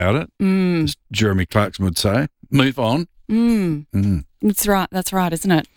about it, as Jeremy Clarkson would say. Move on. That's right, isn't it?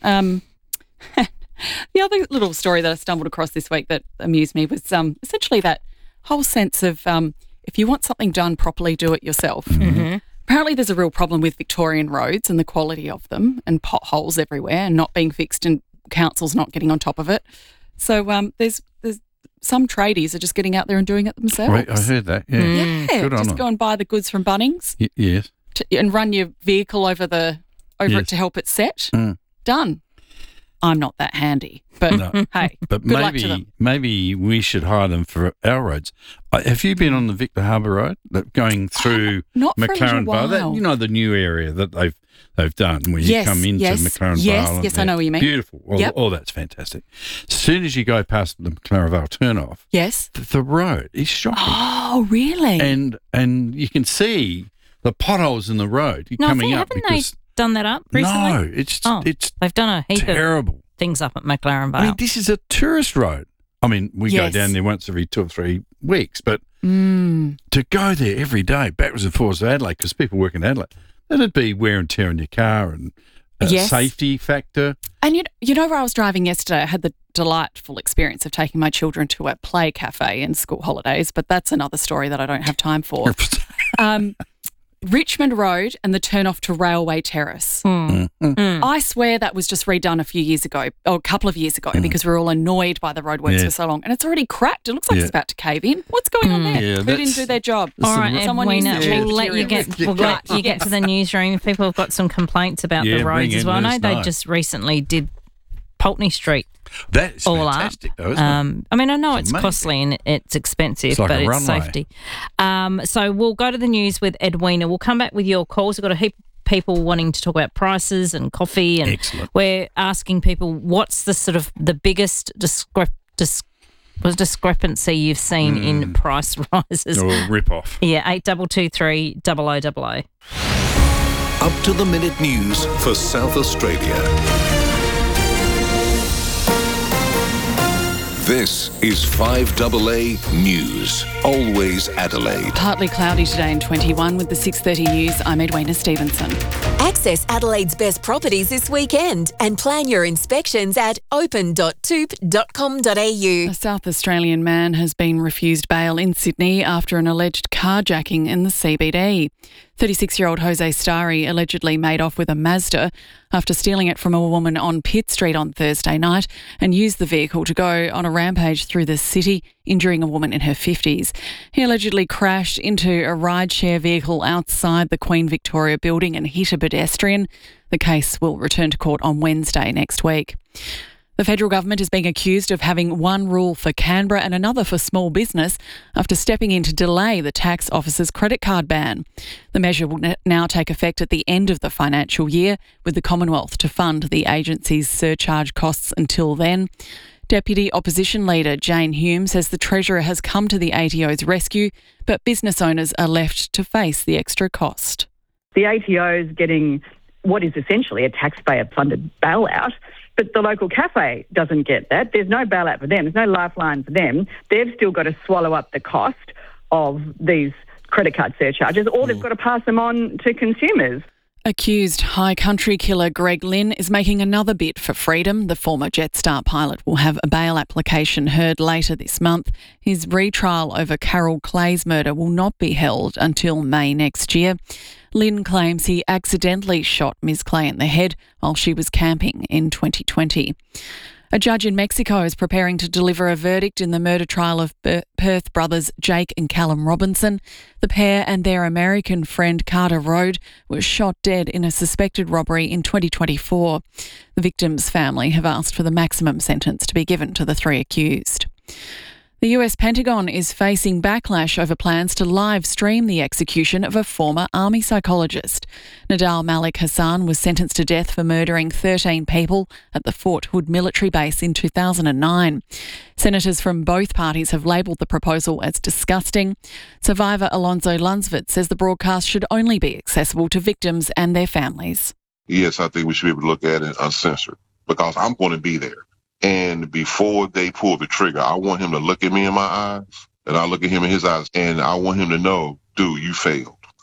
The other little story that I stumbled across this week that amused me was essentially that whole sense of if you want something done properly, do it yourself. Apparently there's a real problem with Victorian roads and the quality of them, and potholes everywhere and not being fixed, and councils not getting on top of it. So there's some tradies are just getting out there and doing it themselves. Right, I heard that. Yeah, Yeah, good on just them. go and buy the goods from Bunnings Yes. and run your vehicle over Yes. it to help it set. Done. I'm not that handy, but hey, But good luck to them. maybe we should hire them for our roads. Have you been on the Victor Harbour Road going through Not for a little McLaren Vale? while. You know the new area that they've done where you Yes, come into yes, McLaren yes, Vale. yes, I know what you mean. Beautiful. Well, Yep. Oh, that's fantastic. As soon as you go past the McLaren Vale turn-off, Yes. the road is shocking. Oh, really? And you can see the potholes in the road No, coming up haven't they because done that up recently? no, it's They've done a heap of terrible. things up at McLaren Vale. I mean, this is a tourist road. I mean, we go Yes. down there once every 2 or 3 weeks, but to go there every day, backwards and forwards to Adelaide, because people work in Adelaide, that'd be wear and tear on your car and a Yes. safety factor. And you know where I was driving yesterday, I had the delightful experience of taking my children to a play cafe in school holidays, but that's another story that I don't have time for. Richmond Road and the turn off to Railway Terrace. I swear that was just redone a few years ago, or a couple of years ago, because we were all annoyed by the roadworks Yeah. for so long. And it's already cracked. It looks like it's about to cave in. What's going on there? Yeah, Who didn't do their job? All right, Someone Edwina, needs to check we'll let you materials. get to the newsroom. People have got some complaints about Yeah, the bring roads as in, well. I let know us they know. just recently did Pulteney Street That's all fantastic, up. though, isn't it? I mean, I know it's amazing. costly and it's expensive, It's like but a it's runway. safety. So we'll go to the news with Edwina. We'll come back with your calls. We've got a heap of people wanting to talk about prices and coffee, and Excellent. we're asking people what's the sort of the biggest discrepancy you've seen in price rises. Or a rip-off. Yeah, 8223 0000. Up to the minute news for South Australia. This is 5AA News. Always Adelaide. Partly cloudy today in 21 with the 6:30 news. I'm Edwina Stevenson. Access Adelaide's best properties this weekend and plan your inspections at open.toop.com.au. A South Australian man has been refused bail in Sydney after an alleged carjacking in the CBD. 36-year-old Jose Starry allegedly made off with a Mazda after stealing it from a woman on Pitt Street on Thursday night and used the vehicle to go on a rampage through the city, injuring a woman in her 50s. He allegedly crashed into a rideshare vehicle outside the Queen Victoria building and hit a pedestrian. The case will return to court on Wednesday next week. The federal government is being accused of having one rule for Canberra and another for small business after stepping in to delay the tax office's credit card ban. The measure will now take effect at the end of the financial year, with the Commonwealth to fund the agency's surcharge costs until then. Deputy Opposition Leader Jane Hume says the Treasurer has come to the ATO's rescue, but business owners are left to face the extra cost. The ATO is getting what is essentially a taxpayer-funded bailout, but the local cafe doesn't get that. There's no bailout for them. There's no lifeline for them. They've still got to swallow up the cost of these credit card surcharges, or they've got to pass them on to consumers. Accused high country killer Greg Lynn is making another bid for freedom. The former Jetstar pilot will have a bail application heard later this month. His retrial over Carol Clay's murder will not be held until May next year. Lynn claims he accidentally shot Ms. Clay in the head while she was camping in 2020. A judge in Mexico is preparing to deliver a verdict in the murder trial of Perth brothers Jake and Callum Robinson. The pair and their American friend Carter Rode were shot dead in a suspected robbery in 2024. The victims' family have asked for the maximum sentence to be given to the three accused. The US Pentagon is facing backlash over plans to live stream the execution of a former army psychologist. Nadal Malik Hassan was sentenced to death for murdering 13 people at the Fort Hood military base in 2009. Senators from both parties have labelled the proposal as disgusting. Survivor Alonzo Lunsford says the broadcast should only be accessible to victims and their families. Yes, I think we should be able to look at it uncensored, because I'm going to be there. And before they pull the trigger, I want him to look at me in my eyes, and I look at him in his eyes, and I want him to know, dude, you failed.